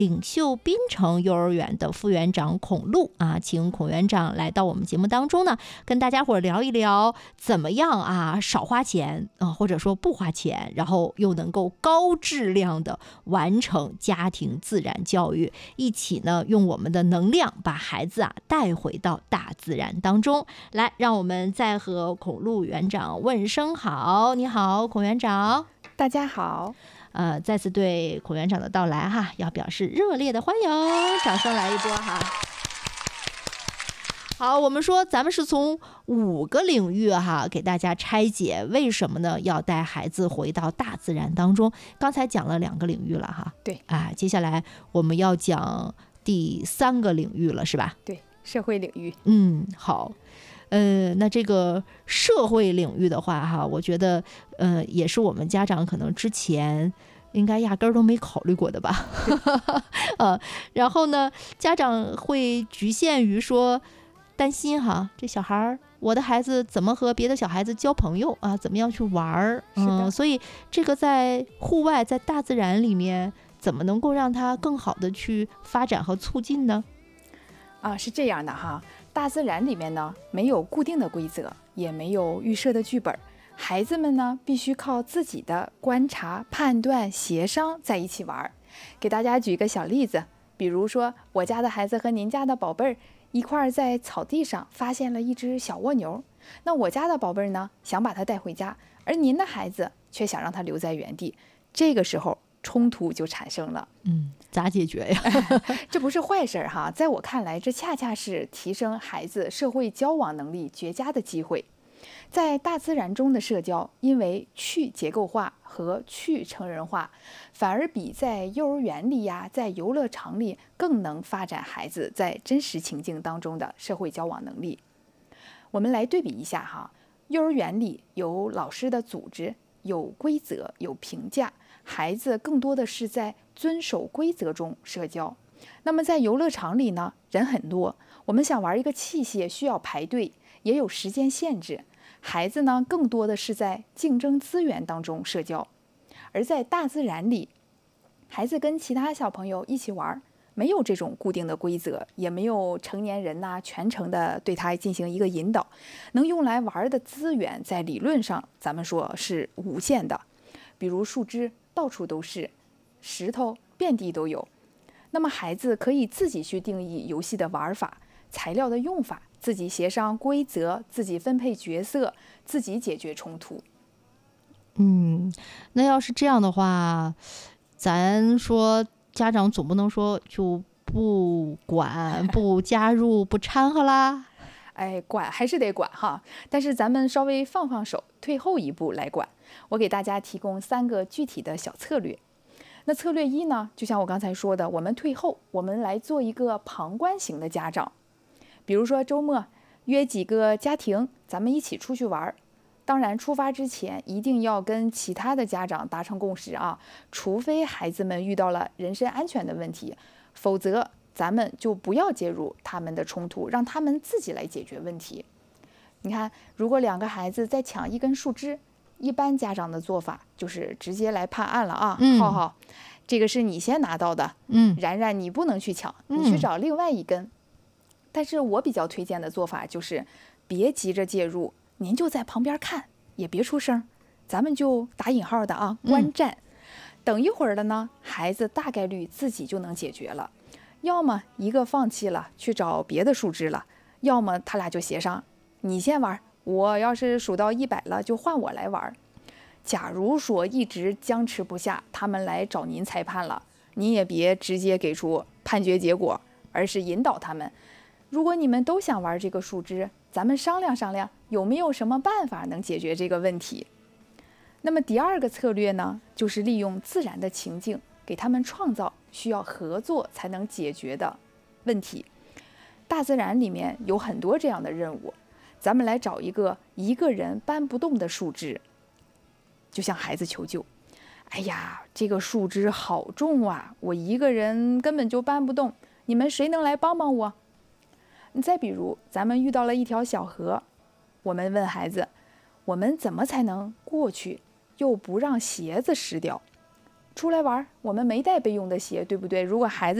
领袖滨城幼儿园的副园长孔璐啊，请孔园长来到我们节目当中呢，跟大家伙聊一聊怎么样啊少花钱啊，或者说不花钱，然后又能够高质量的完成家庭自然教育，一起呢用我们的能量把孩子啊带回到大自然当中来。让我们再和孔璐园长问声好。你好，孔园长。 大家好。 再次对孔园长的到来哈，要表示热烈的欢迎，掌声来一波哈。好，我们说咱们是从5个领域哈给大家拆解，为什么呢？要带孩子回到大自然当中。刚才讲了2个领域了哈， 对， 接下来我们要讲第3个领域了，是吧？ 对，社会领域。 好。那这个社会领域的话哈，我觉得也是我们家长可能之前应该压根儿都没考虑过的吧。然后呢，家长会局限于说担心哈，这小孩我的孩子怎么和别的小孩子交朋友啊，怎么样去玩儿，所以这个在户外在大自然里面怎么能够让他更好的去发展和促进呢？ 是这样的哈，大自然里面呢没有固定的规则，也没有预设的剧本，孩子们呢必须靠自己的观察、判断、协商在一起玩。给大家举一个小例子，比如说我家的孩子和您家的宝贝儿一块儿在草地上发现了一只小蜗牛，那我家的宝贝儿呢想把它带回家，而您的孩子却想让它留在原地，这个时候冲突就产生了。 咋解决呀？ 这不是坏事哈，在我看来，这恰恰是提升孩子社会交往能力绝佳的机会。在大自然中的社交，因为去结构化和去成人化，反而比在幼儿园里呀，在游乐场里更能发展孩子在真实情境当中的社会交往能力。我们来对比一下哈，幼儿园里有老师的组织，有规则，有评价，孩子更多的是在遵守规则中社交。那么在游乐场里呢，人很多，我们想玩一个器械需要排队，也有时间限制，孩子呢更多的是在竞争资源当中社交。而在大自然里，孩子跟其他小朋友一起玩，没有这种固定的规则，也没有成年人全程的对他进行一个引导，能用来玩的资源在理论上咱们说是无限的，比如树枝到处都是，石头遍地都有。那么孩子可以自己去定义游戏的玩法、材料的用法，自己协商规则，自己分配角色，自己解决冲突。 那要是这样的话，咱说家长总不能说就不管、不加入、不掺和啦。 管还是得管哈，但是咱们稍微放手，退后一步来管。我给大家提供3个具体的小策略。那策略1呢，就像我刚才说的，我们退后，我们来做一个旁观型的家长。比如说周末约几个家庭，咱们一起出去玩。当然出发之前一定要跟其他的家长达成共识啊，除非孩子们遇到了人身安全的问题，否则咱们就不要介入他们的冲突，让他们自己来解决问题。你看，如果2个孩子在抢一根树枝，一般家长的做法就是直接来判案了啊。浩浩，这个是你先拿到的，然然你不能去抢，你去找另外一根。但是我比较推荐的做法就是别急着介入，您就在旁边看，也别出声，咱们就打引号的啊，观战。等一会儿了呢，孩子大概率自己就能解决了，要么一个放弃了去找别的树枝了，要么他俩就协商，你先玩，我要是数到100了就换我来玩。假如说一直僵持不下，他们来找您裁判了，您也别直接给出判决结果，而是引导他们，如果你们都想玩这个树枝，咱们商量商量有没有什么办法能解决这个问题。那么第2个策略呢，就是利用自然的情境，给他们创造需要合作才能解决的问题。大自然里面有很多这样的任务，咱们来找一个人搬不动的树枝，就向孩子求救。哎呀，这个树枝好重啊，我一个人根本就搬不动，你们谁能来帮帮我？你再比如，咱们遇到了一条小河，我们问孩子，我们怎么才能过去，又不让鞋子湿掉？ 出来玩，我们没带备用的鞋，对不对？如果孩子